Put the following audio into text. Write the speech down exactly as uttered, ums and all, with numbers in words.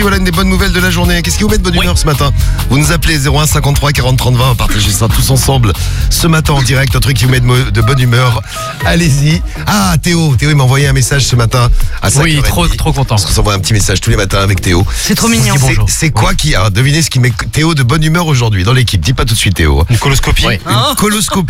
Voilà une des bonnes nouvelles de la journée. Qu'est-ce qui vous met de bonne humeur ce matin? Vous nous appelez zéro un cinquante-trois quarante trente vingt. On va partager ça tous ensemble ce matin en direct. Un truc qui vous met de, mo- de bonne humeur. Allez-y. Ah, Théo. Théo, il m'a envoyé un message ce matin à cinq heures trente. Oui, trop, trop content. On s'envoie un petit message tous les matins avec Théo. C'est trop mignon. C'est- Bonjour. C'est quoi qui a? Devinez ce qui met Théo de bonne humeur aujourd'hui dans l'équipe. Dis pas tout de suite, Théo. Une coloscopie. Oui. Une coloscopie.